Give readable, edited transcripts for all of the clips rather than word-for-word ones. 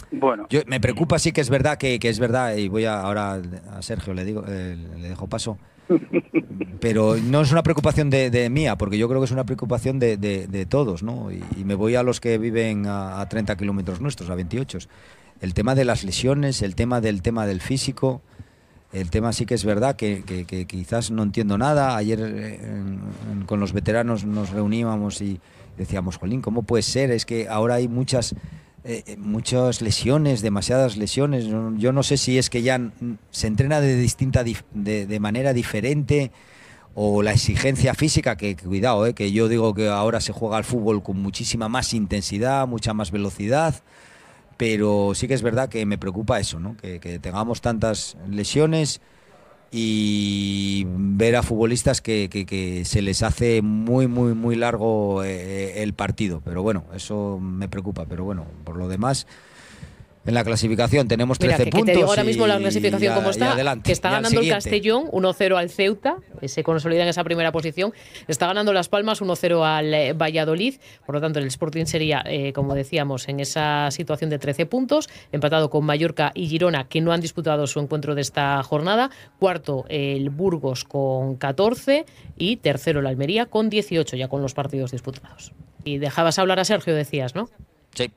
Bueno, Me preocupa, sí que es verdad que es verdad, y voy ahora a Sergio, le digo, le dejo paso, pero no es una preocupación de mía, porque yo creo que es una preocupación de todos, ¿no? Y me voy a los que viven a 30 kilómetros nuestros, a 28. El tema de las lesiones, el tema del físico, el tema sí que es verdad que quizás no entiendo nada. Ayer con los veteranos nos reuníamos y decíamos, jolín, ¿cómo puede ser? Es que ahora hay muchas lesiones, demasiadas lesiones. Yo no sé si es que ya se entrena de manera diferente, o la exigencia física, que cuidado, que yo digo que ahora se juega al fútbol con muchísima más intensidad, mucha más velocidad, pero sí que es verdad que me preocupa eso, ¿no? Que tengamos tantas lesiones y ver a futbolistas que se les hace muy largo el partido. Pero bueno, eso me preocupa. Pero bueno, por lo demás, en la clasificación tenemos Mira, 13 que puntos te digo ahora mismo la clasificación como y está, adelante, que está y al ganando el siguiente. Castellón 1-0 al Ceuta, se consolida en esa primera posición, está ganando Las Palmas 1-0 al Valladolid, por lo tanto el Sporting sería, como decíamos, en esa situación de 13 puntos, empatado con Mallorca y Girona, que no han disputado su encuentro de esta jornada, cuarto el Burgos con 14 y tercero el Almería con 18, ya con los partidos disputados. Y dejabas hablar a Sergio, decías, ¿no? Sí.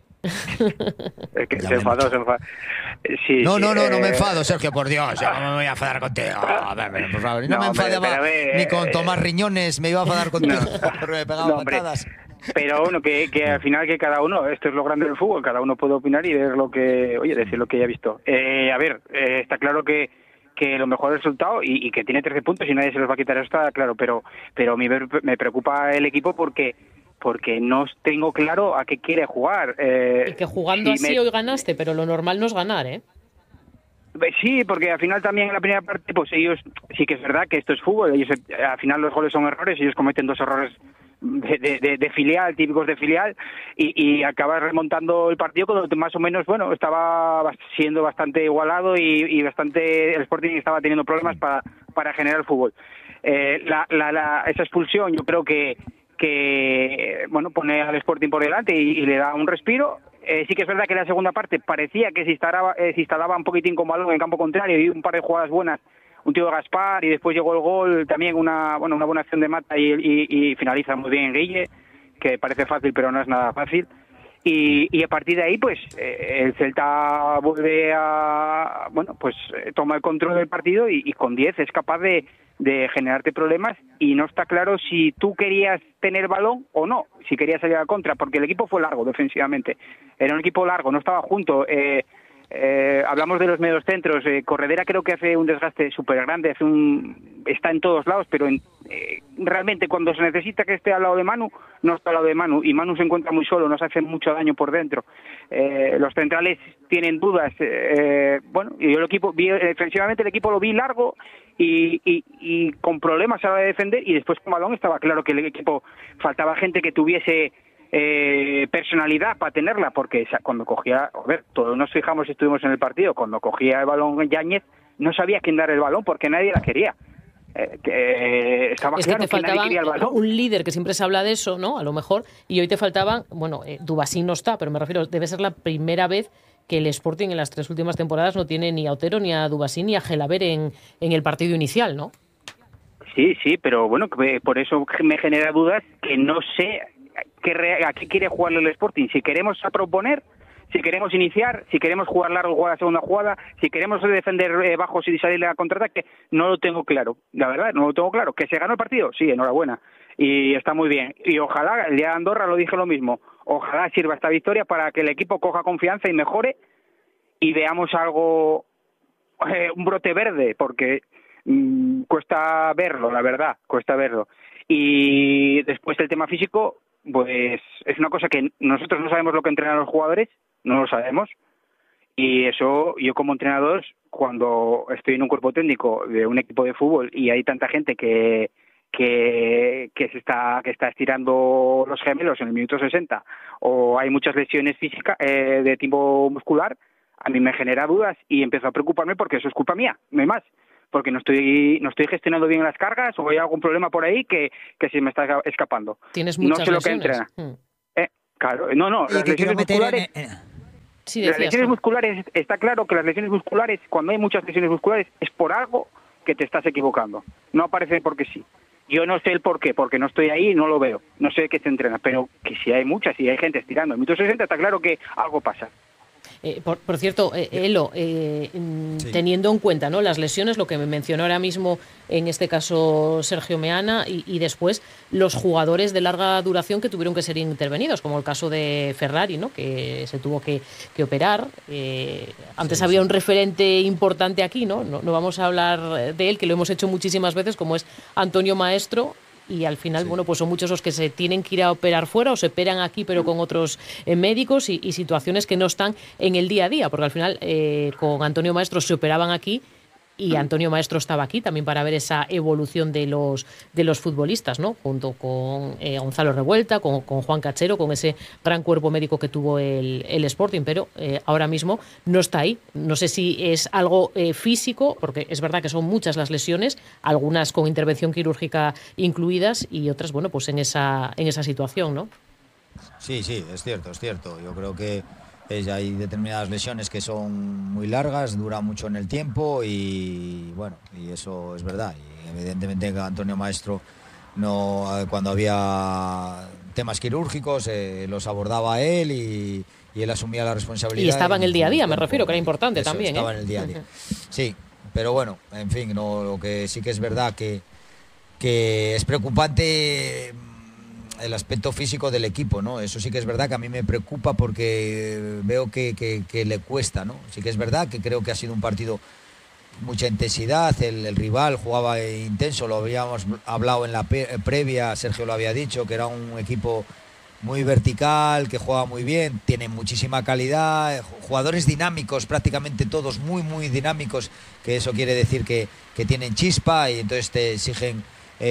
Es que Ya se me enfadó, mucho. se enfadó. Sí, No, sí, no me enfado, Sergio, por Dios. Yo no me voy a enfadar contigo. A ver, por favor. Y no me hombre, enfadaba pero a ver, ni con Tomás Riñones, me iba a enfadar contigo no, porque me pegaba no, hombre. patadas. Pero bueno, que al final que cada uno, esto es lo grande del fútbol, cada uno puede opinar y ver decir lo que haya visto. A ver, está claro que lo mejor resultado y que tiene 13 puntos y nadie se los va a quitar, eso está claro, pero a mí me preocupa el equipo porque no tengo claro a qué quiere jugar. Y que jugando así hoy ganaste, pero lo normal no es ganar, ¿eh? Sí, porque al final también en la primera parte, pues ellos, sí que es verdad que esto es fútbol, ellos al final los goles son errores, ellos cometen 2 errores de filial, típicos de filial, y acabas remontando el partido cuando más o menos, bueno, estaba siendo bastante igualado y bastante, el Sporting estaba teniendo problemas para generar fútbol. Esa expulsión yo creo que bueno, pone al Sporting por delante y le da un respiro. Sí que es verdad que en la segunda parte parecía que se instalaba un poquitín con balón en el campo contrario y un par de jugadas buenas, un tiro de Gaspar, y después llegó el gol, también una buena acción de Mata y finaliza muy bien Guille, que parece fácil pero no es nada fácil. Y a partir de ahí, pues, el Celta vuelve a, bueno, pues toma el control del partido y con 10 es capaz de generarte problemas, y no está claro si tú querías tener balón o no, si querías salir a la contra, porque el equipo fue largo defensivamente, era un equipo largo, no estaba junto. Hablamos de los mediocentros, Corredera creo que hace un desgaste súper grande, está en todos lados, pero realmente cuando se necesita que esté al lado de Manu, no está al lado de Manu, y Manu se encuentra muy solo, nos hace mucho daño por dentro. Los centrales tienen dudas, bueno, y el equipo, defensivamente el equipo lo vi largo y con problemas a la hora de defender, y después con balón estaba claro que el equipo faltaba gente que tuviese personalidad para tenerla, porque cuando cogía, a ver, todos nos fijamos y estuvimos en el partido, cuando cogía el balón Yáñez no sabía quién dar el balón porque nadie la quería. Estaba es claro que te que nadie faltaba quería el balón. un líder, que siempre se habla de eso, ¿no? A lo mejor, y hoy te faltaban, bueno, Dubasín no está, pero me refiero, debe ser la primera vez que el Sporting en las 3 últimas temporadas no tiene ni a Otero, ni a Dubasín, ni a Gelaber en el partido inicial, ¿no? Sí, pero bueno, por eso me genera dudas, que no sé a qué quiere jugar el Sporting. Si queremos a proponer, si queremos iniciar, si queremos jugar largo, jugar la segunda jugada, si queremos defender bajos y salir a contraataque, no lo tengo claro. La verdad, no lo tengo claro. ¿Que se ganó el partido? Sí, enhorabuena. Y está muy bien. Y ojalá, el día de Andorra lo dije lo mismo, ojalá sirva esta victoria para que el equipo coja confianza y mejore y veamos algo, un brote verde, porque cuesta verlo, la verdad, cuesta verlo. Y después el tema físico, pues es una cosa que nosotros no sabemos lo que entrenan los jugadores, no lo sabemos, y eso yo como entrenador, cuando estoy en un cuerpo técnico de un equipo de fútbol y hay tanta gente que está estirando los gemelos en el minuto 60, o hay muchas lesiones físicas de tipo muscular, a mí me genera dudas y empiezo a preocuparme, porque eso es culpa mía, no hay más, porque no estoy gestionando bien las cargas, o hay algún problema por ahí que se me está escapando. Tienes muchas no sé lesiones. lo que entrena. Claro, no, Oye, las que quiero lesiones meter musculares. Sí, las decías lesiones tú. musculares, está claro que las lesiones musculares, cuando hay muchas lesiones musculares, es por algo que te estás equivocando. No aparece porque sí. Yo no sé el por qué, porque no estoy ahí y no lo veo. No sé qué se entrena, pero que si hay muchas, si hay gente estirando en 1,60 está claro que algo pasa. Por cierto, Elo, teniendo en cuenta, ¿no?, las lesiones, lo que me mencionó ahora mismo, en este caso Sergio Meana, y después los jugadores de larga duración que tuvieron que ser intervenidos, como el caso de Ferrari, ¿no?, que se tuvo que operar. Antes había un referente importante aquí, ¿no? No vamos a hablar de él, que lo hemos hecho muchísimas veces, como es Antonio Maestro. Y al final, bueno, pues son muchos los que se tienen que ir a operar fuera o se operan aquí, pero con otros médicos y situaciones que no están en el día a día, porque al final con Antonio Maestro se operaban aquí y Antonio Maestro estaba aquí también para ver esa evolución de los futbolistas, ¿no? Junto con Gonzalo Revuelta, con Juan Cachero, con ese gran cuerpo médico que tuvo el Sporting, pero ahora mismo no está ahí. No sé si es algo físico, porque es verdad que son muchas las lesiones, algunas con intervención quirúrgica incluidas y otras, bueno, pues en esa situación, ¿no? Sí, es cierto. Yo creo que hay determinadas lesiones que son muy largas, duran mucho en el tiempo y bueno, y eso es verdad. Y evidentemente Antonio Maestro no, cuando había temas quirúrgicos los abordaba él y él asumía la responsabilidad. Y estaba en el día a día, me refiero, que era importante eso, también. Estaba en el día a día. Sí, pero bueno, en fin, no, lo que sí que es verdad que es preocupante el aspecto físico del equipo, ¿no? Eso sí que es verdad que a mí me preocupa porque veo que le cuesta, ¿no? Sí que es verdad que creo que ha sido un partido mucha intensidad, el rival jugaba intenso, lo habíamos hablado en la previa, Sergio lo había dicho, que era un equipo muy vertical, que juega muy bien, tiene muchísima calidad, jugadores dinámicos, prácticamente todos muy dinámicos, que eso quiere decir que tienen chispa y entonces te exigen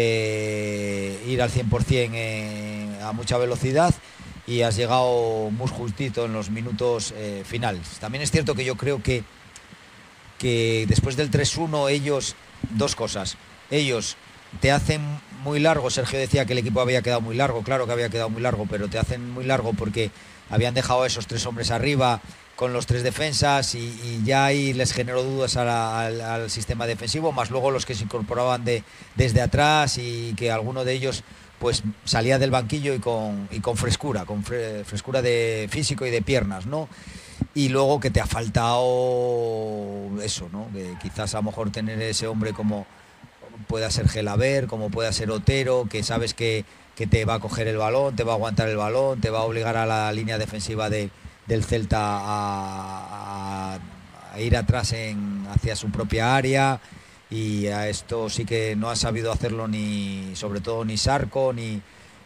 ir al 100% a mucha velocidad y has llegado muy justito en los minutos finales. También es cierto que yo creo que después del 3-1 ellos, dos cosas, ellos te hacen muy largo. Sergio decía que el equipo había quedado muy largo, claro que había quedado muy largo, pero te hacen muy largo porque habían dejado a esos tres hombres arriba con los tres defensas y ya ahí les generó dudas al sistema defensivo, más luego los que se incorporaban desde atrás y que alguno de ellos pues salía del banquillo y con frescura, frescura de físico y de piernas, ¿no? Y luego que te ha faltado eso, ¿no? Que quizás a lo mejor tener ese hombre como pueda ser Gelaber, como pueda ser Otero, que sabes que te va a coger el balón, te va a aguantar el balón, te va a obligar a la línea defensiva del Celta a ir atrás hacia su propia área, y a esto sí que no ha sabido hacerlo sobre todo ni Sarco ni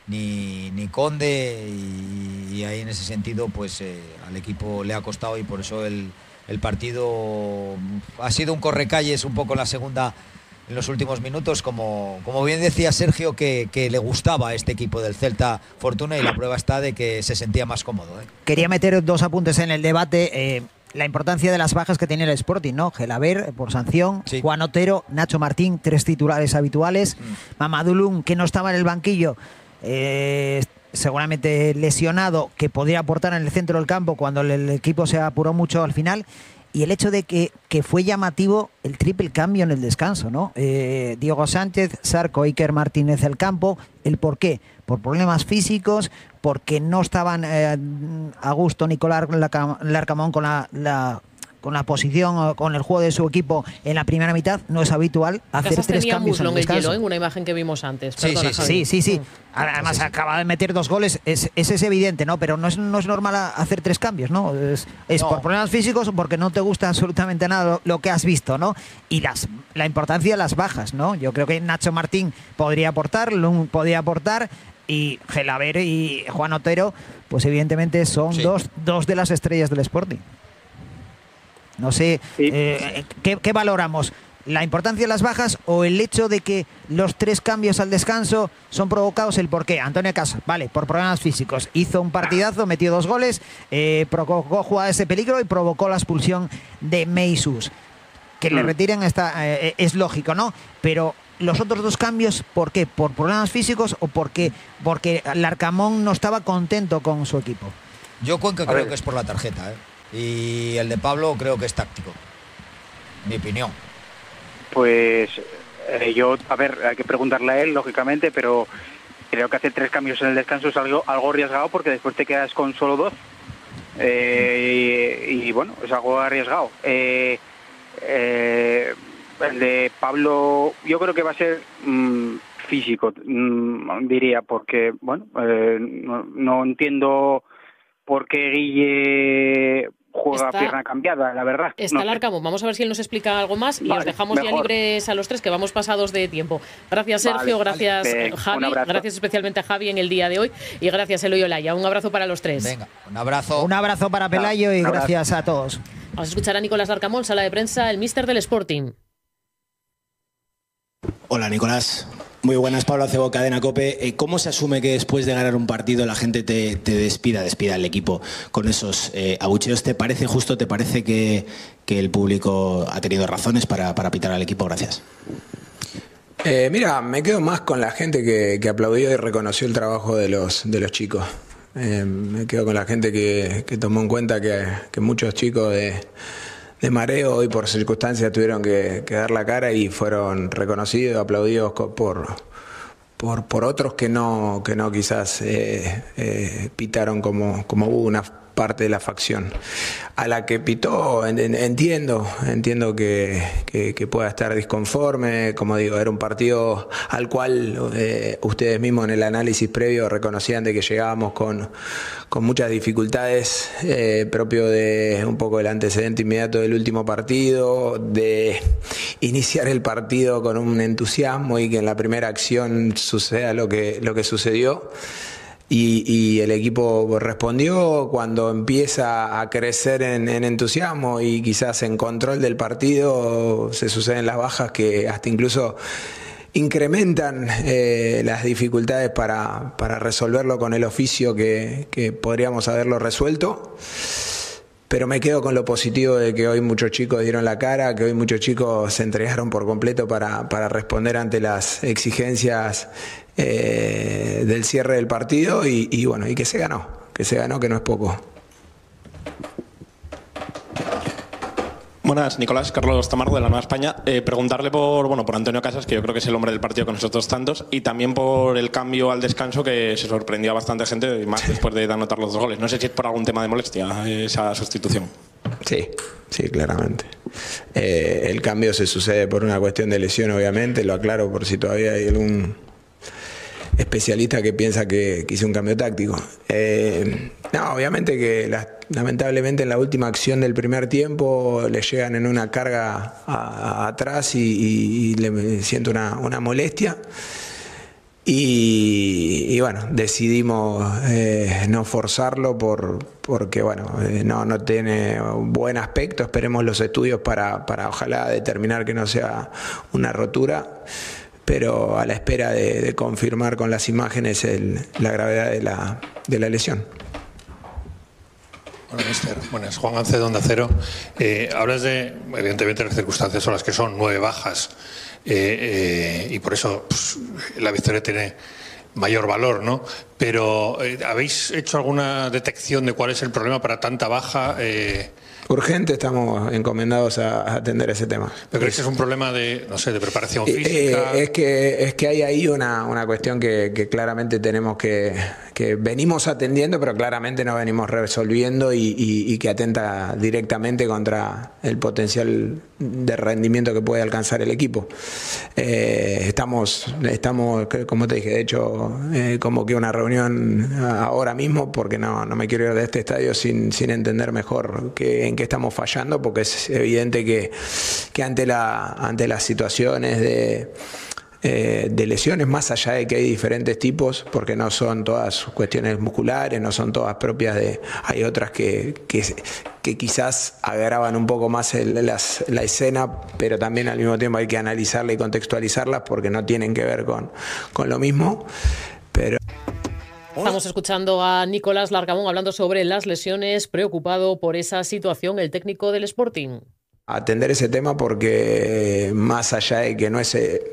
Conde, y ahí en ese sentido pues al equipo le ha costado, y por eso el partido ha sido un correcalles un poco en los últimos minutos, como bien decía Sergio, que le gustaba a este equipo del Celta Fortuna, y la prueba está de que se sentía más cómodo, ¿eh? Quería meter dos apuntes en el debate. La importancia de las bajas que tiene el Sporting, ¿no? Gelaber por sanción, sí. Juan Otero, Nacho Martín, 3 titulares habituales, Mamadou Loum, que no estaba en el banquillo, seguramente lesionado, que podría aportar en el centro del campo cuando el equipo se apuró mucho al final. Y el hecho de que fue llamativo el triple cambio en el descanso, ¿no? Diego Sánchez, Sarco, Iker Martínez del campo. ¿El por qué? Por problemas físicos, porque no estaban a gusto Nicolás Larcamón con la posición o con el juego de su equipo en la primera mitad. No es habitual hacer 3 cambios en el descanso. Hielo, en una imagen que vimos antes. Perdona, sí. Además acaba de meter 2 goles, es evidente, ¿no? Pero no es normal hacer 3 cambios, ¿no? Es no. Por problemas físicos o porque no te gusta absolutamente nada lo que has visto, ¿no? Y la importancia de las bajas, ¿no? Yo creo que Nacho Martín podría aportar, Loum podría aportar, y Gelaber y Juan Otero, pues evidentemente son dos de las estrellas del Sporting. No sé, ¿qué valoramos? ¿La importancia de las bajas o el hecho de que los 3 cambios al descanso son provocados? ¿El por qué? Antonio Casas, vale, por problemas físicos. Hizo un partidazo, metió 2 goles, provocó jugadas de peligro y provocó la expulsión de Meisus. Que le retiren es lógico, ¿no? Pero los otros 2 cambios, ¿por qué? ¿Por problemas físicos o porque Larcamón no estaba contento con su equipo? Yo Cuenca creo que es por la tarjeta, ¿eh? Y el de Pablo creo que es táctico, mi opinión. Pues yo, a ver, hay que preguntarle a él, lógicamente, pero creo que hacer 3 cambios en el descanso es algo arriesgado, porque después te quedas con solo 2. Y bueno, es algo arriesgado. El de Pablo yo creo que va a ser físico, diría, porque bueno, no entiendo por qué Guille juega pierna cambiada, la verdad. Está el Arcamón. Vamos a ver si él nos explica algo más y os dejamos ya libres a los 3, que vamos pasados de tiempo. Gracias, Sergio, gracias, Javi, gracias especialmente a Javi en el día de hoy y gracias, Eloy Olaya. Un abrazo para los 3. Venga, un abrazo. Un abrazo para Pelayo y gracias a todos. Vamos a escuchar a Nicolás Larcamón, sala de prensa, el míster del Sporting. Hola, Nicolás. Muy buenas, Pablo Acebo, Cadena COPE. ¿Cómo se asume que después de ganar un partido la gente te despida al equipo con esos abucheos? ¿Te parece justo? ¿Te parece que el público ha tenido razones para pitar al equipo? Gracias. Mira, me quedo más con la gente que aplaudió y reconoció el trabajo de los chicos. Me quedo con la gente que tomó en cuenta que muchos chicos de mareo y por circunstancias tuvieron que dar la cara y fueron reconocidos, aplaudidos por otros que no quizás pitaron como hubo una parte de la facción. A la que pitó, entiendo que pueda estar disconforme. Como digo, era un partido al cual ustedes mismos en el análisis previo reconocían de que llegábamos con muchas dificultades, propio de un poco el antecedente inmediato del último partido, de iniciar el partido con un entusiasmo y que en la primera acción suceda lo que sucedió. Y el equipo respondió cuando empieza a crecer en entusiasmo y quizás en control del partido. Se suceden las bajas que hasta incluso incrementan las dificultades para resolverlo con el oficio que podríamos haberlo resuelto. Pero me quedo con lo positivo de que hoy muchos chicos dieron la cara, que hoy muchos chicos se entregaron por completo para responder ante las exigencias del cierre del partido y bueno, y que se ganó, que no es poco. Buenas, Nicolás, Carlos Tamardo de la Nueva España. Preguntarle por Antonio Casas, que yo creo que es el hombre del partido con nosotros tantos, y también por el cambio al descanso que se sorprendió a bastante gente, y más después de anotar los 2 goles. No sé si es por algún tema de molestia esa sustitución. Sí, claramente. El cambio se sucede por una cuestión de lesión, obviamente, lo aclaro por si todavía hay algún especialista que piensa que hice un cambio táctico. No, obviamente que lamentablemente en la última acción del primer tiempo le llegan en una carga atrás y le siento una molestia. Y bueno, decidimos no forzarlo porque bueno, no tiene buen aspecto. Esperemos los estudios para ojalá determinar que no sea una rotura, pero a la espera de confirmar con las imágenes la gravedad de la lesión. Bueno, mister, buenas. Juan Ance, de Onda Cero. Hablas de, evidentemente, las circunstancias son las que son, 9 bajas, y por eso la victoria tiene mayor valor, ¿no? Pero, ¿habéis hecho alguna detección de cuál es el problema para tanta baja? Urgente, estamos encomendados a atender ese tema. ¿Pero crees que es un problema de preparación física? Es que hay ahí una cuestión que claramente tenemos que venimos atendiendo, pero claramente no venimos resolviendo y que atenta directamente contra el potencial de rendimiento que puede alcanzar el equipo. Estamos, como te dije, de hecho, convoqué una reunión ahora mismo porque no me quiero ir de este estadio sin entender mejor en qué estamos fallando, porque es evidente que ante las situaciones de lesiones, más allá de que hay diferentes tipos, porque no son todas cuestiones musculares, no son todas propias hay otras que quizás agravan un poco más la escena, pero también al mismo tiempo hay que analizarla y contextualizarlas porque no tienen que ver con lo mismo. Pero estamos escuchando a Nicolás Larcamón hablando sobre las lesiones, preocupado por esa situación, el técnico del Sporting. Atender ese tema porque más allá de que no es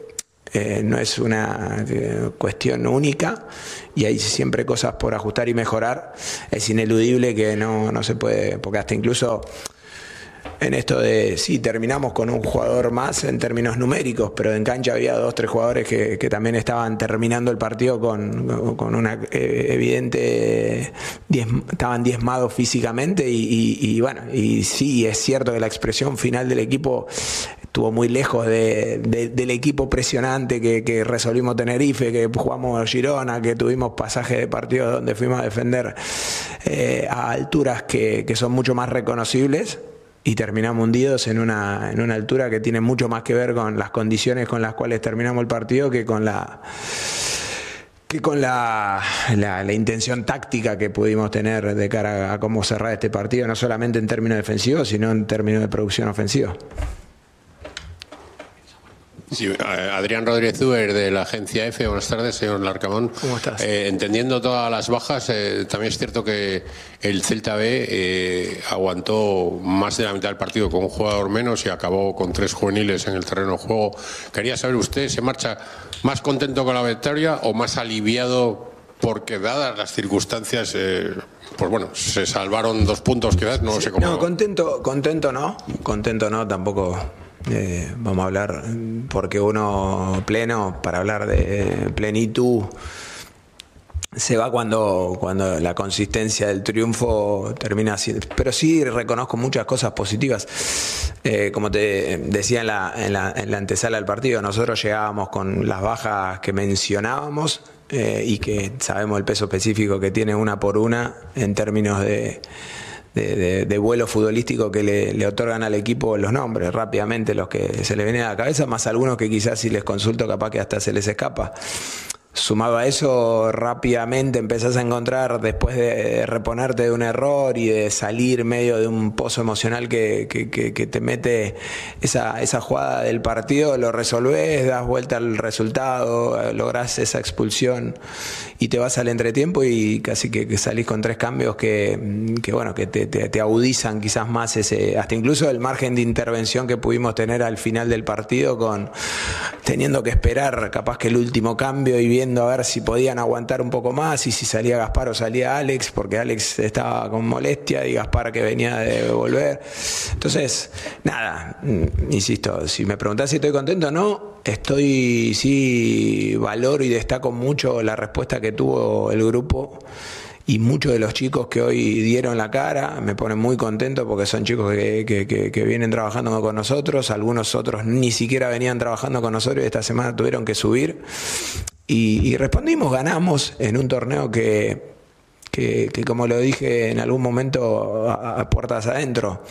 no es una cuestión única y hay siempre cosas por ajustar y mejorar. Es ineludible que no se puede, porque hasta incluso en esto de sí, terminamos con un jugador más en términos numéricos, pero en cancha había 2 o 3 jugadores que también estaban terminando el partido con una evidente, estaban diezmados físicamente y bueno, y sí, es cierto que la expresión final del equipo estuvo muy lejos del equipo presionante que resolvimos Tenerife, que jugamos Girona, que tuvimos pasajes de partidos donde fuimos a defender a alturas que son mucho más reconocibles. Y terminamos hundidos en una altura que tiene mucho más que ver con las condiciones con las cuales terminamos el partido que con la intención táctica que pudimos tener de cara a cómo cerrar este partido, no solamente en términos defensivos, sino en términos de producción ofensiva. Sí, Adrián Rodríguez Uber de la agencia EFE. Buenas tardes, señor Larcamón. ¿Cómo estás? Entendiendo todas las bajas, también es cierto que el Celta B aguantó más de la mitad del partido con un jugador menos y acabó con 3 juveniles en el terreno de juego. Quería saber, ¿usted se marcha más contento con la victoria o más aliviado porque, dadas las circunstancias, pues bueno, se salvaron 2 puntos quizás? No sé cómo. No, contento no, tampoco. Vamos a hablar, porque uno pleno, para hablar de plenitud, se va cuando la consistencia del triunfo termina siendo. Pero sí reconozco muchas cosas positivas. Como te decía en la antesala del partido, nosotros llegábamos con las bajas que mencionábamos y que sabemos el peso específico que tiene una por una en términos de vuelo futbolístico que le otorgan al equipo los nombres rápidamente, los que se le vienen a la cabeza, más algunos que quizás si les consulto capaz que hasta se les escapa. Sumado a eso, rápidamente empezás a encontrar, después de reponerte de un error y de salir medio de un pozo emocional que te mete esa jugada del partido, lo resolvés, das vuelta al resultado, lográs esa expulsión y te vas al entretiempo y casi que salís con 3 cambios que te agudizan quizás más hasta incluso el margen de intervención que pudimos tener al final del partido, teniendo que esperar capaz que el último cambio y viendo a ver si podían aguantar un poco más y si salía Gaspar o salía Alex, porque Alex estaba con molestia y Gaspar que venía de volver. Entonces, nada, insisto, si me preguntás si estoy contento o no, sí valoro y destaco mucho la respuesta que tuvo el grupo y muchos de los chicos que hoy dieron la cara. Me ponen muy contento porque son chicos que vienen trabajando con nosotros, algunos otros ni siquiera venían trabajando con nosotros y esta semana tuvieron que subir y respondimos, ganamos en un torneo que como lo dije en algún momento a puertas adentro,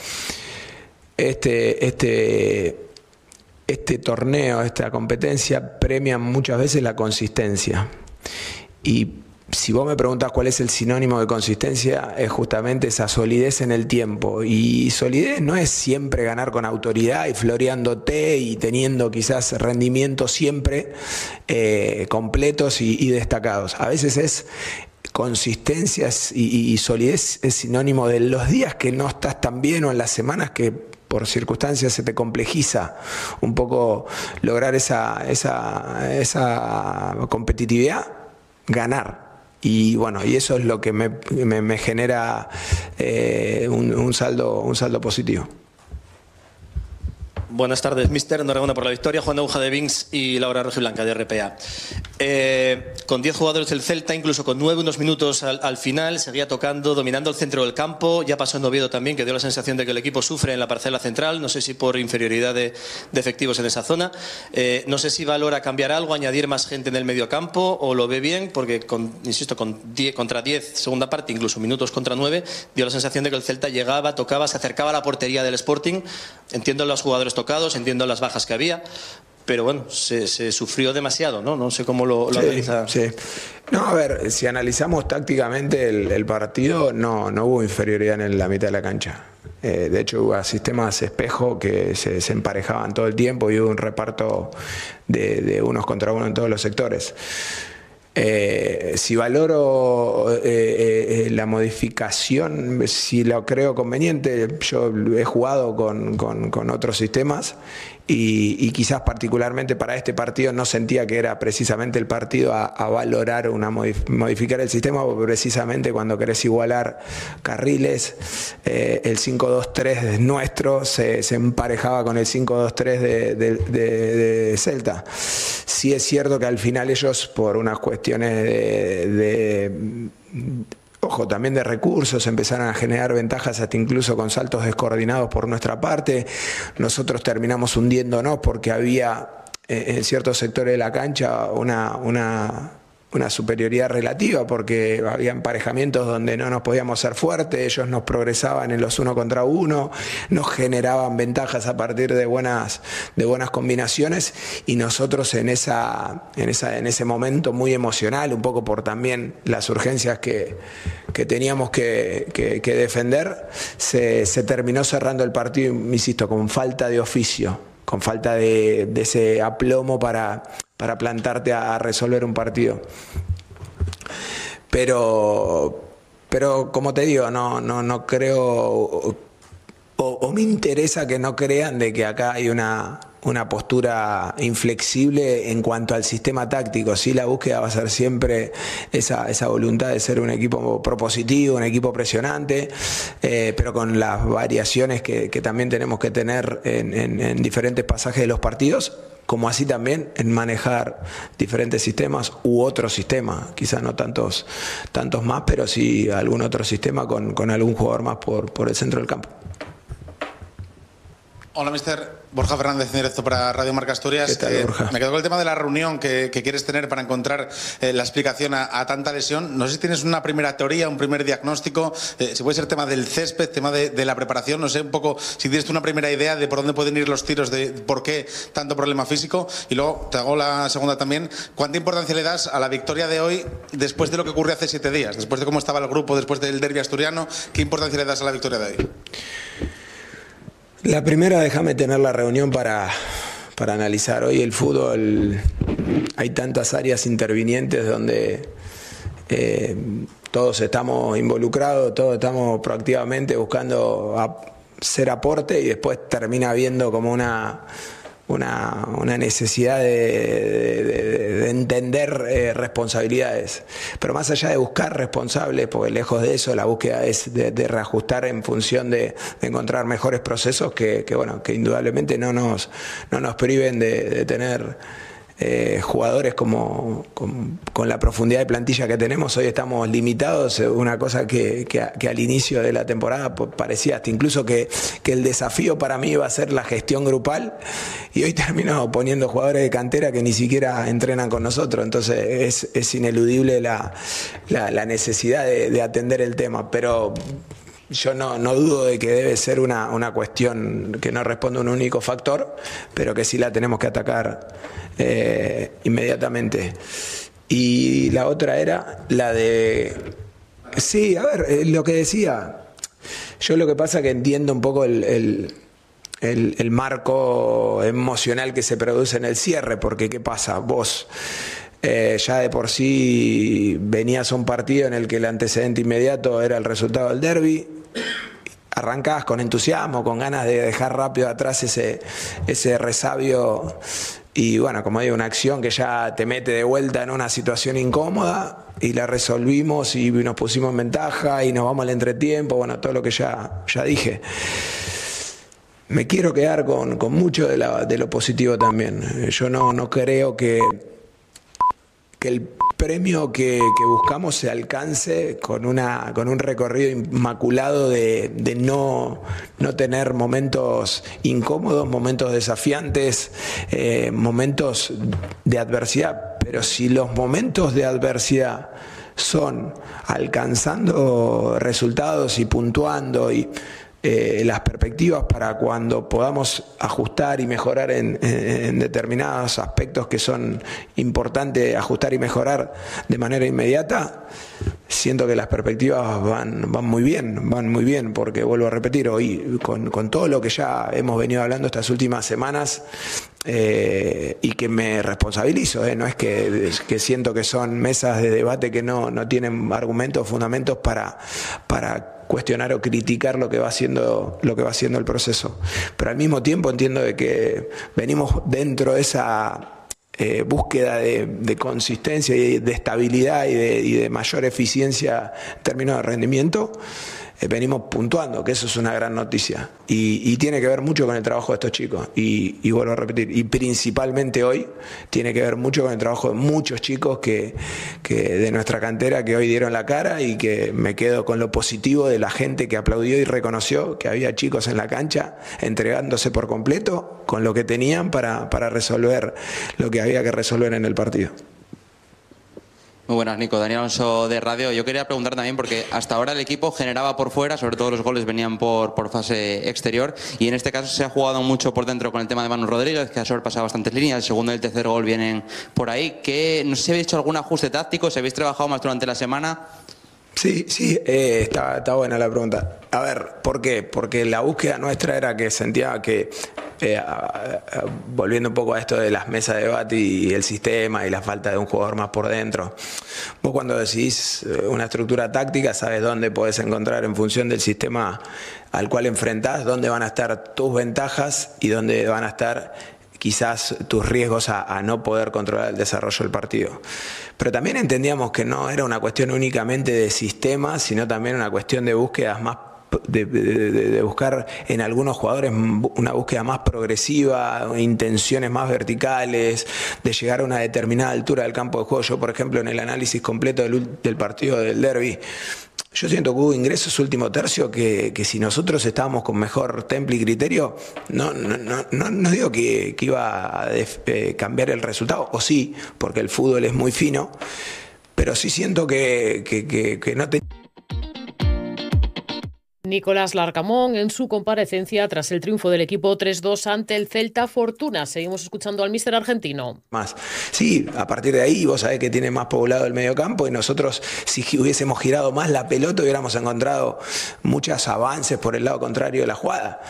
este torneo, esta competencia premia muchas veces la consistencia. Y si vos me preguntás cuál es el sinónimo de consistencia, es justamente esa solidez en el tiempo. Y solidez no es siempre ganar con autoridad y floreándote y teniendo quizás rendimientos siempre completos y destacados. A veces es consistencias y solidez es sinónimo de los días que no estás tan bien o en las semanas que por circunstancias se te complejiza un poco lograr esa competitividad, ganar. Y bueno, y eso es lo que me genera un saldo positivo. Buenas tardes, mister. Enhorabuena por la victoria. Juan de Aguja de Vinx y Laura Rojiblanca de RPA. Con 10 jugadores del Celta, incluso con 9 unos minutos al final, seguía tocando, dominando el centro del campo. Ya pasó en Oviedo también, que dio la sensación de que el equipo sufre en la parcela central. No sé si por inferioridad de efectivos en esa zona. No sé si valora cambiar algo, añadir más gente en el medio campo, o lo ve bien, porque, insisto, contra 10, segunda parte, incluso minutos contra 9, dio la sensación de que el Celta llegaba, tocaba, se acercaba a la portería del Sporting. Entiendo los jugadores tocados, entiendo las bajas que había, pero bueno, se sufrió demasiado, ¿no? No sé cómo lo analiza. Sí. No, a ver, si analizamos tácticamente el partido, no hubo inferioridad en la mitad de la cancha. De hecho, hubo sistemas espejo que se emparejaban todo el tiempo y hubo un reparto de unos contra uno en todos los sectores. Si valoro la modificación, si lo creo conveniente, yo he jugado con otros sistemas y quizás particularmente para este partido no sentía que era precisamente el partido a valorar modificar el sistema, porque precisamente cuando querés igualar carriles, el 5-2-3 nuestro se emparejaba con el 5-2-3 de Celta. Sí es cierto que al final ellos, por unas cuestiones ojo, también de recursos, empezaron a generar ventajas hasta incluso con saltos descoordinados por nuestra parte. Nosotros terminamos hundiéndonos porque había en ciertos sectores de la cancha una superioridad relativa, porque había emparejamientos donde no nos podíamos ser fuertes, ellos nos progresaban en los 1 contra 1, nos generaban ventajas a partir de buenas combinaciones, y nosotros en ese momento muy emocional, un poco por también las urgencias que teníamos que defender, se terminó cerrando el partido, insisto, con falta de oficio, con falta de ese aplomo para plantarte a resolver un partido. Pero como te digo, no creo, o me interesa que no crean de que acá hay una postura inflexible en cuanto al sistema táctico. Sí, la búsqueda va a ser siempre esa voluntad de ser un equipo propositivo, un equipo presionante, pero con las variaciones que también tenemos que tener en diferentes pasajes de los partidos, como así también en manejar diferentes sistemas u otros sistemas, quizás no tantos más, pero sí algún otro sistema con algún jugador más por el centro del campo. Hola, mister. Borja Fernández, en directo para Radio Marca Asturias. ¿Qué tal, Borja? Me quedo con el tema de la reunión que quieres tener para encontrar la explicación a tanta lesión. No sé si tienes una primera teoría, un primer diagnóstico, si puede ser tema del césped, tema de la preparación, no sé, un poco si tienes tú una primera idea de por dónde pueden ir los tiros, de por qué tanto problema físico. Y luego te hago la segunda también. ¿Cuánta importancia le das a la victoria de hoy después de lo que ocurrió hace 7 días? Después de cómo estaba el grupo, después del derbi asturiano, ¿qué importancia le das a la victoria de hoy? La primera, déjame tener la reunión para analizar. Hoy el fútbol, hay tantas áreas intervinientes donde todos estamos involucrados, todos estamos proactivamente buscando hacer aporte, y después termina habiendo como una necesidad de entender responsabilidades. Pero más allá de buscar responsables, porque lejos de eso la búsqueda es de reajustar en función de encontrar mejores procesos que indudablemente no nos priven de tener jugadores con la profundidad de plantilla que tenemos. Hoy estamos limitados, una cosa que al inicio de la temporada parecía hasta incluso que el desafío para mí iba a ser la gestión grupal, y hoy terminamos poniendo jugadores de cantera que ni siquiera entrenan con nosotros. Entonces es ineludible la necesidad de atender el tema, pero yo no dudo de que debe ser una cuestión que no responde a un único factor, pero que sí la tenemos que atacar inmediatamente. Y la otra era la de... Sí, a ver, lo que decía. Yo lo que pasa es que entiendo un poco el marco emocional que se produce en el cierre, porque ¿qué pasa? Vos ya de por sí venías a un partido en el que el antecedente inmediato era el resultado del derbi. Arrancás con entusiasmo, con ganas de dejar rápido atrás ese resabio, y bueno, como digo, una acción que ya te mete de vuelta en una situación incómoda, y la resolvimos y nos pusimos en ventaja y nos vamos al entretiempo, bueno, todo lo que ya dije. Me quiero quedar con mucho de lo positivo también. Yo no creo que el premio que buscamos se alcance con un recorrido inmaculado de no tener momentos incómodos, momentos desafiantes, momentos de adversidad. Pero si los momentos de adversidad son alcanzando resultados y puntuando y las perspectivas para cuando podamos ajustar y mejorar en determinados aspectos que son importantes ajustar y mejorar de manera inmediata, siento que las perspectivas van muy bien, porque vuelvo a repetir, hoy con todo lo que ya hemos venido hablando estas últimas semanas, y que me responsabilizo, no es que siento que son mesas de debate que no tienen argumentos, fundamentos para cuestionar o criticar lo que va haciendo el proceso, pero al mismo tiempo entiendo de que venimos dentro de esa búsqueda de consistencia y de estabilidad y de mayor eficiencia en términos de rendimiento. Venimos puntuando, que eso es una gran noticia y tiene que ver mucho con el trabajo de estos chicos y vuelvo a repetir, y principalmente hoy tiene que ver mucho con el trabajo de muchos chicos que de nuestra cantera que hoy dieron la cara, y que me quedo con lo positivo de la gente que aplaudió y reconoció que había chicos en la cancha entregándose por completo con lo que tenían para resolver lo que había que resolver en el partido. Muy buenas, Nico. Daniel Alonso de Radio. Yo quería preguntar también, porque hasta ahora el equipo generaba por fuera, sobre todo los goles venían por fase exterior, y en este caso se ha jugado mucho por dentro con el tema de Manu Rodríguez, que ha sobrepasado bastantes líneas, el segundo y el tercer gol vienen por ahí. No sé si habéis hecho algún ajuste táctico, si habéis trabajado más durante la semana. Sí, está buena la pregunta. A ver, ¿por qué? Porque la búsqueda nuestra era que sentía que, volviendo un poco a esto de las mesas de debate y el sistema y la falta de un jugador más por dentro, vos cuando decidís una estructura táctica sabes dónde podés encontrar, en función del sistema al cual enfrentás, dónde van a estar tus ventajas y dónde van a estar quizás tus riesgos a no poder controlar el desarrollo del partido. Pero también entendíamos que no era una cuestión únicamente de sistemas, sino también una cuestión de búsquedas más de buscar en algunos jugadores una búsqueda más progresiva, intenciones más verticales, de llegar a una determinada altura del campo de juego. Yo, por ejemplo, en el análisis completo del partido del derbi, yo siento que hubo ingresos último tercio que si nosotros estábamos con mejor temple y criterio, no digo que iba a cambiar el resultado, o sí, porque el fútbol es muy fino, pero sí siento que no tenía. Nicolás Larcamón en su comparecencia tras el triunfo del equipo 3-2 ante el Celta Fortuna. Seguimos escuchando al míster argentino. Sí, a partir de ahí vos sabés que tiene más poblado el mediocampo, y nosotros, si hubiésemos girado más la pelota, hubiéramos encontrado muchos avances por el lado contrario de la jugada.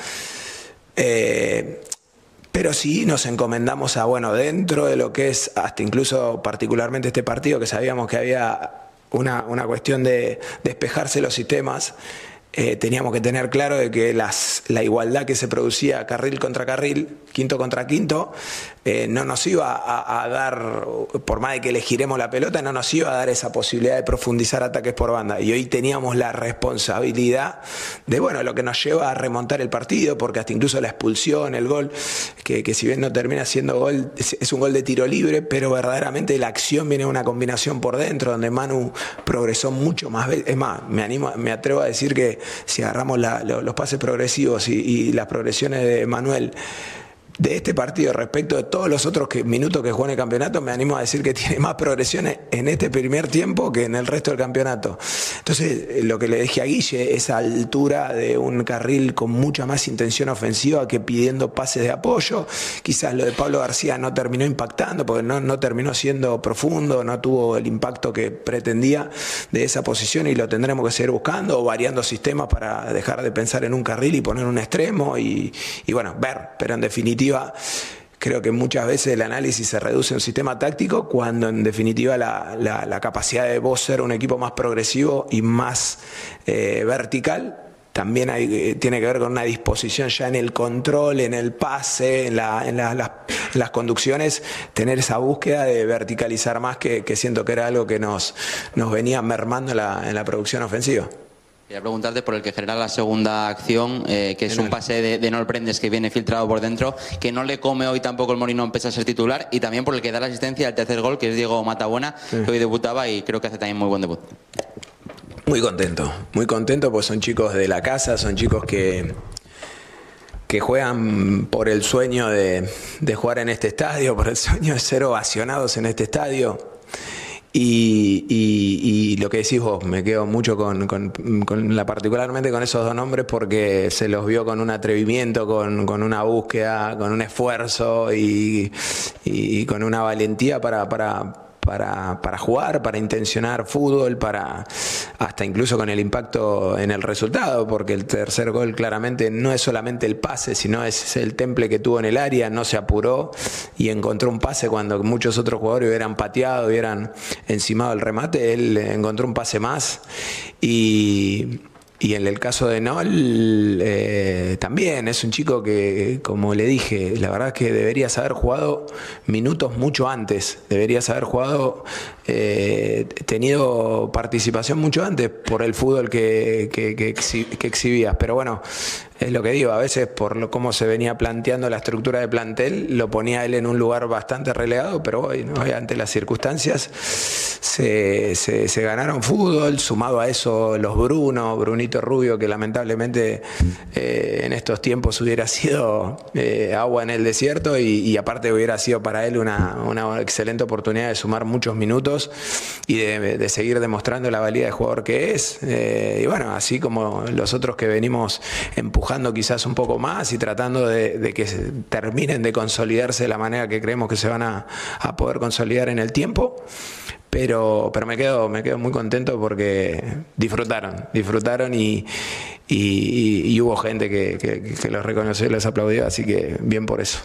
Pero sí nos encomendamos dentro de lo que es, hasta incluso particularmente este partido, que sabíamos que había una cuestión de despejarse los sistemas. Teníamos que tener claro de que la igualdad que se producía carril contra carril, quinto contra quinto, no nos iba a dar, por más de que le giremos la pelota, no nos iba a dar esa posibilidad de profundizar ataques por banda. Y hoy teníamos la responsabilidad de lo que nos lleva a remontar el partido, porque hasta incluso la expulsión, el gol, que si bien no termina siendo gol, es un gol de tiro libre, pero verdaderamente la acción viene de una combinación por dentro, donde Manu progresó mucho más. Es más, me atrevo a decir que si agarramos los pases progresivos y las progresiones de Manuel de este partido respecto de todos los otros minutos que jugó en el campeonato, me animo a decir que tiene más progresiones en este primer tiempo que en el resto del campeonato. Entonces, lo que le dije a Guille, esa altura de un carril con mucha más intención ofensiva que pidiendo pases de apoyo. Quizás lo de Pablo García no terminó impactando, porque no terminó siendo profundo, no tuvo el impacto que pretendía de esa posición, y lo tendremos que seguir buscando o variando sistemas para dejar de pensar en un carril y poner un extremo y ver, pero en definitiva creo que muchas veces el análisis se reduce a un sistema táctico, cuando en definitiva la capacidad de vos ser un equipo más progresivo y más vertical también tiene que ver con una disposición ya en el control, en el pase, en las conducciones, tener esa búsqueda de verticalizar más, que siento que era algo que nos venía mermando en la producción ofensiva. Quería preguntarte por el que genera la segunda acción, que es un pase de Nol Prendes que viene filtrado por dentro, que no le come hoy tampoco el Molinón pese a ser titular, y también por el que da la asistencia al tercer gol, que es Diego Matabuena, que hoy debutaba y creo que hace también muy buen debut. Muy contento, pues son chicos de la casa, son chicos que juegan por el sueño de jugar en este estadio, por el sueño de ser ovacionados en este estadio. Y lo que decís vos, me quedo mucho particularmente con esos dos nombres, porque se los vio con un atrevimiento, con una búsqueda, con un esfuerzo y con una valentía para para jugar, para intencionar fútbol, para hasta incluso con el impacto en el resultado, porque el tercer gol claramente no es solamente el pase, sino es el temple que tuvo en el área, no se apuró y encontró un pase cuando muchos otros jugadores hubieran pateado, hubieran encimado el remate, él encontró un pase más y en el caso de Nol, también es un chico que, como le dije, la verdad es que deberías haber jugado minutos mucho antes, deberías haber jugado, tenido participación mucho antes por el fútbol que exhibías. Pero bueno, es lo que digo, a veces por cómo se venía planteando la estructura de plantel, lo ponía él en un lugar bastante relegado, pero hoy, ¿no? Ante las circunstancias se ganaron fútbol, sumado a eso los Brunito Rubio, que lamentablemente en estos tiempos hubiera sido agua en el desierto y aparte hubiera sido para él una excelente oportunidad de sumar muchos minutos y de seguir demostrando la valía de jugador que es. Y bueno, así como los otros que venimos empujando quizás un poco más y tratando de que terminen de consolidarse de la manera que creemos que se van a poder consolidar en el tiempo. Pero me quedo muy contento porque disfrutaron y hubo gente que los reconoció y les aplaudió, así que bien por eso.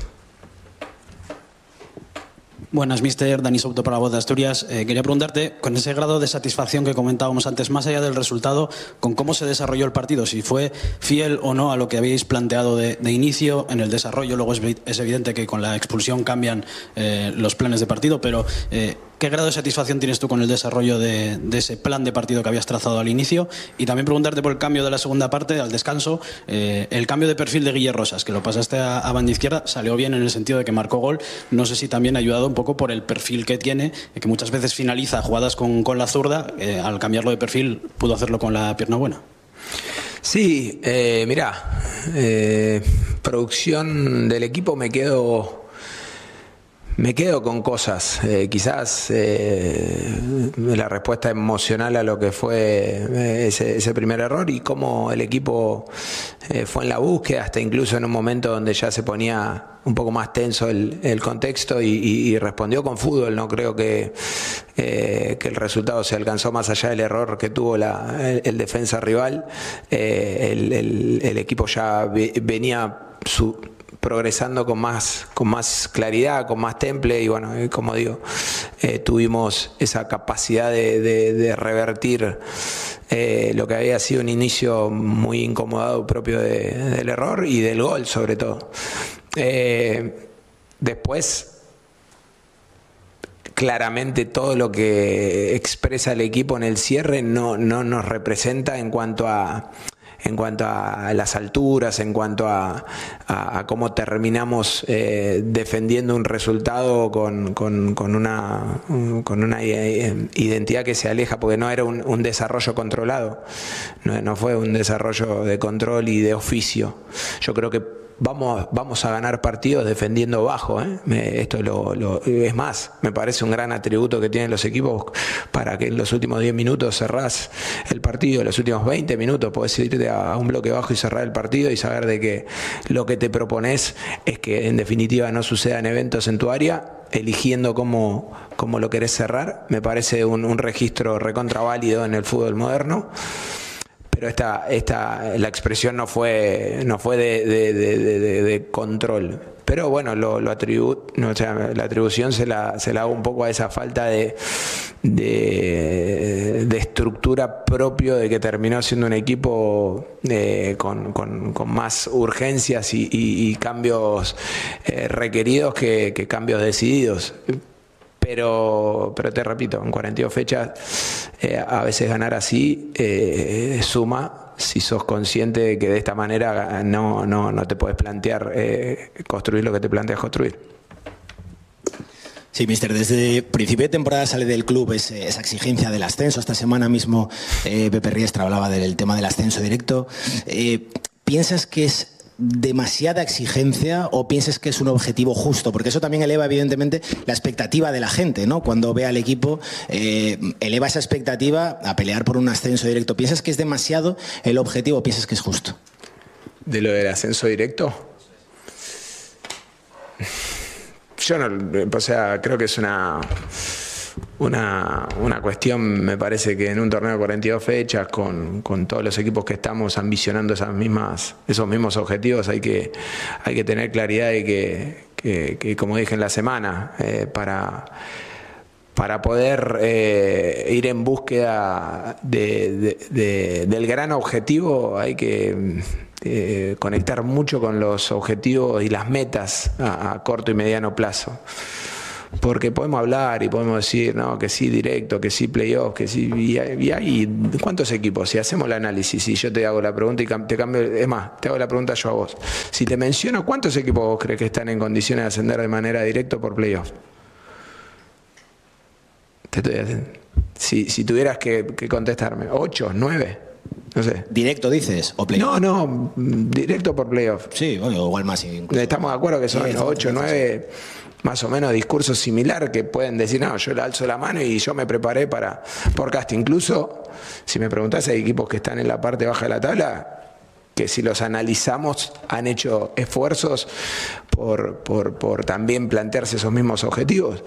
Buenas, mister. Dani Souto para Voz de Asturias. Quería preguntarte, con ese grado de satisfacción que comentábamos antes, más allá del resultado, con cómo se desarrolló el partido, si fue fiel o no a lo que habíais planteado de inicio en el desarrollo. Luego es evidente que con la expulsión cambian los planes de partido, pero ¿qué grado de satisfacción tienes tú con el desarrollo de ese plan de partido que habías trazado al inicio? Y también preguntarte por el cambio de la segunda parte, al descanso, el cambio de perfil de Guille Rosas, que lo pasaste a banda izquierda, salió bien en el sentido de que marcó gol. No sé si también ha ayudado un poco por el perfil que tiene, que muchas veces finaliza jugadas con la zurda, al cambiarlo de perfil pudo hacerlo con la pierna buena. Sí, mirá, producción del equipo me quedo con cosas, quizás la respuesta emocional a lo que fue ese primer error y cómo el equipo fue en la búsqueda, hasta incluso en un momento donde ya se ponía un poco más tenso el contexto y respondió con fútbol. No creo que el resultado se alcanzó más allá del error que tuvo el defensa rival. El equipo ya venía progresando con más claridad, con más temple y bueno, como digo, tuvimos esa capacidad de revertir lo que había sido un inicio muy incomodado propio del error y del gol sobre todo. Después, claramente todo lo que expresa el equipo en el cierre no nos representa en cuanto a las alturas, en cuanto a cómo terminamos defendiendo un resultado con una identidad que se aleja, porque no era un desarrollo controlado, no fue un desarrollo de control y de oficio. Yo creo que vamos a ganar partidos defendiendo bajo, esto es más, me parece un gran atributo que tienen los equipos para que en los últimos 10 minutos cerrás el partido, en los últimos 20 minutos podés irte a un bloque bajo y cerrar el partido y saber de que lo que te propones es que en definitiva no sucedan eventos en tu área, eligiendo cómo lo querés cerrar. Me parece un registro recontraválido en el fútbol moderno. Pero la expresión no fue de control. Pero bueno, la atribución se la hago un poco a esa falta de estructura propio de que terminó siendo un equipo con más urgencias y cambios requeridos que cambios decididos. Pero te repito, en 42 fechas a veces ganar así suma si sos consciente de que de esta manera no te puedes plantear construir lo que te planteas construir. Sí, mister, desde principio de temporada sale del club esa exigencia del ascenso. Esta semana mismo Pepe Riestra hablaba del tema del ascenso directo. ¿Piensas que es demasiada exigencia o piensas que es un objetivo justo? Porque eso también eleva evidentemente la expectativa de la gente, ¿no? Cuando ve al equipo, eleva esa expectativa a pelear por un ascenso directo. ¿Piensas que es demasiado el objetivo o piensas que es justo? ¿De lo del ascenso directo? Yo no, o sea, creo que es una cuestión, me parece que en un torneo de 42 fechas, con todos los equipos que estamos ambicionando esos mismos objetivos, hay que tener claridad y que como dije en la semana, para poder ir en búsqueda del gran objetivo, hay que conectar mucho con los objetivos y las metas a corto y mediano plazo. Porque podemos hablar y podemos decir, no, que sí directo, que sí playoff, que sí, y hay ¿cuántos equipos? Si hacemos el análisis y yo te hago la pregunta y te cambio, es más, te hago la pregunta yo a vos. Si te menciono, ¿cuántos equipos vos crees que están en condiciones de ascender de manera directa por playoff? Si tuvieras que contestarme, 8, 9, no sé. ¿Directo dices? ¿O playoff? No, directo por playoff. Sí, o igual más incluso. Estamos de acuerdo que son 8, 9, más o menos discursos similares que pueden decir, no, yo le alzo la mano y yo me preparé porque hasta incluso, si me preguntás, hay equipos que están en la parte baja de la tabla que si los analizamos han hecho esfuerzos por también plantearse esos mismos objetivos.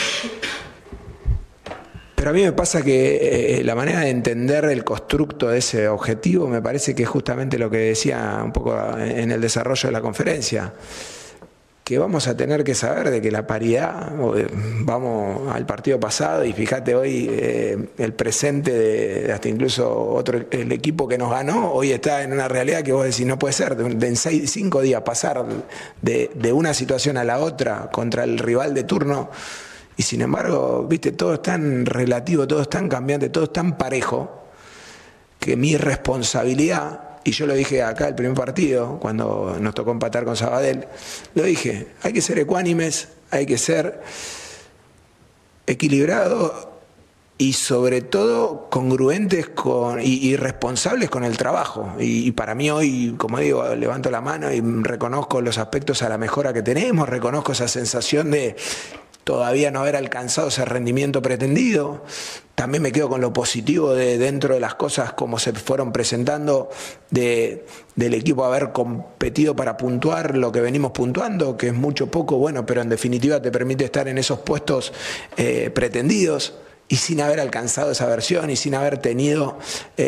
Pero a mí me pasa que la manera de entender el constructo de ese objetivo me parece que es justamente lo que decía un poco en el desarrollo de la conferencia, que vamos a tener que saber de que la paridad, vamos al partido pasado y fíjate hoy el presente de hasta incluso el equipo que nos ganó, hoy está en una realidad que vos decís no puede ser, en 5 días pasar de una situación a la otra contra el rival de turno. Y sin embargo, viste, todo es tan relativo, todo es tan cambiante, todo es tan parejo, que mi responsabilidad, y yo lo dije acá el primer partido, cuando nos tocó empatar con Sabadell, lo dije, hay que ser ecuánimes, hay que ser equilibrados y sobre todo congruentes y responsables con el trabajo. Y para mí hoy, como digo, levanto la mano y reconozco los aspectos a la mejora que tenemos, reconozco esa sensación de todavía no haber alcanzado ese rendimiento pretendido. También me quedo con lo positivo de dentro de las cosas como se fueron presentando del equipo haber competido para puntuar lo que venimos puntuando, que es mucho poco, bueno, pero en definitiva te permite estar en esos puestos pretendidos y sin haber alcanzado esa versión y sin haber tenido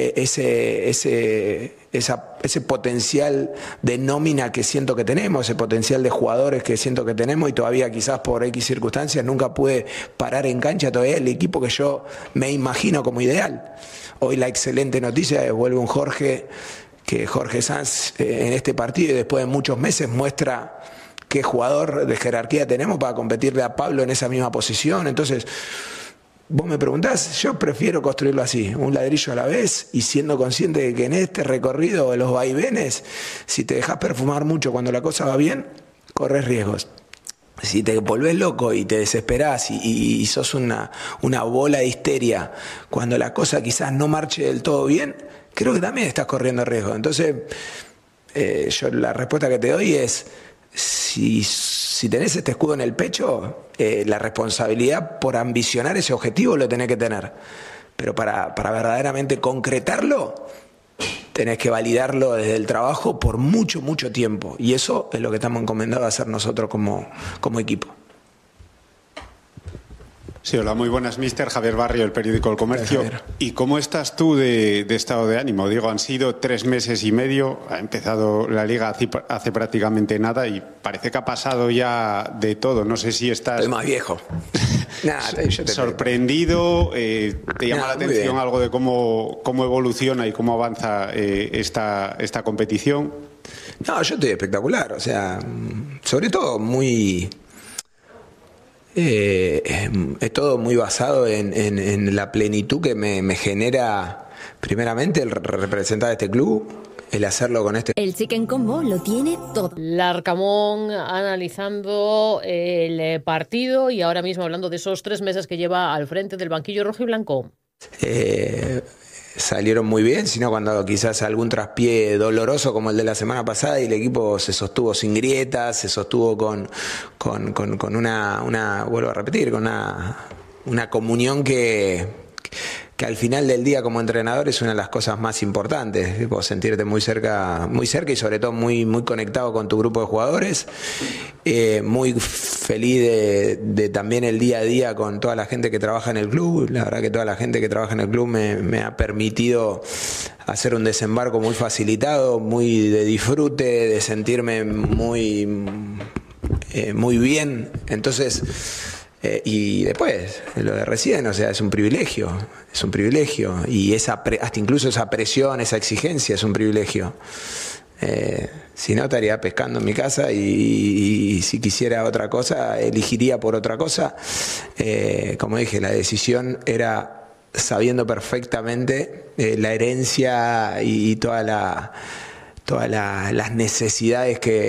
ese potencial de nómina que siento que tenemos, ese potencial de jugadores que siento que tenemos y todavía quizás por X circunstancias nunca pude parar en cancha todavía el equipo que yo me imagino como ideal. Hoy la excelente noticia es vuelve un Jorge Sanz en este partido y después de muchos meses muestra qué jugador de jerarquía tenemos para competirle a Pablo en esa misma posición. Entonces, vos me preguntás, yo prefiero construirlo así, un ladrillo a la vez y siendo consciente de que en este recorrido de los vaivenes, si te dejas perfumar mucho cuando la cosa va bien, corres riesgos. Si te volvés loco y te desesperás y sos una bola de histeria cuando la cosa quizás no marche del todo bien, creo que también estás corriendo riesgo. Entonces, yo la respuesta que te doy es, si tenés este escudo en el pecho, la responsabilidad por ambicionar ese objetivo lo tenés que tener. Pero para verdaderamente concretarlo, tenés que validarlo desde el trabajo por mucho, mucho tiempo. Y eso es lo que estamos encomendados a hacer nosotros como equipo. Sí, hola, muy buenas, mister. Javier Barrio, el periódico El Comercio. ¿Y cómo estás tú de estado de ánimo? Digo, han sido 3 meses y medio, ha empezado la Liga hace prácticamente nada y parece que ha pasado ya de todo. No sé si estás... El más viejo. sorprendido, ¿te llama la atención algo de cómo evoluciona y cómo avanza esta competición? No, yo estoy espectacular, o sea, sobre todo muy... es todo muy basado en la plenitud que me genera primeramente el representar este club, el hacerlo con este... El Chicken Combo lo tiene todo. Larcamón analizando el partido y ahora mismo hablando de esos 3 meses que lleva al frente del banquillo rojo y blanco. Salieron muy bien, sino cuando quizás algún traspié doloroso como el de la semana pasada y el equipo se sostuvo sin grietas, se sostuvo con una vuelvo a repetir, con una comunión que al final del día como entrenador es una de las cosas más importantes, tipo, sentirte muy cerca y sobre todo muy conectado con tu grupo de jugadores, muy feliz de también el día a día con toda la gente que trabaja en el club. La verdad que toda la gente que trabaja en el club me ha permitido hacer un desembarco muy facilitado, muy de disfrute, de sentirme muy bien. Entonces, y después, lo de recién, o sea, es un privilegio, y hasta incluso esa presión, esa exigencia es un privilegio. Si no, estaría pescando en mi casa y si quisiera otra cosa, elegiría por otra cosa. Como dije, la decisión era sabiendo perfectamente la herencia y todas las necesidades que